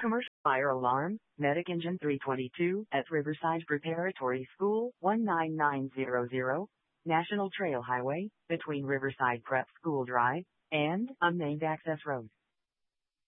Commercial fire alarm, medic engine 322 at Riverside Preparatory School, 19900, National Trail Highway, between Riverside Prep School Drive and Unnamed Access Road.